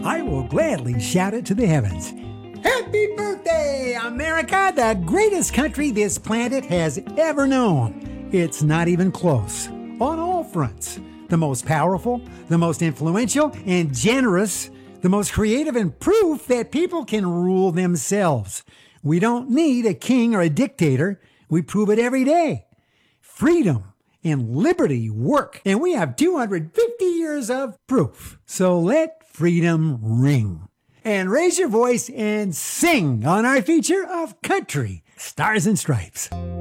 I will gladly shout it to the heavens. Happy birthday, America, the greatest country this planet has ever known. It's not even close. On all fronts. The most powerful, the most influential and generous, the most creative and proof that people can rule themselves. We don't need a king or a dictator. We prove it every day. Freedom and liberty work, and we have 250 years of proof. So let freedom ring. And raise your voice and sing on our feature of Country Stars and Stripes.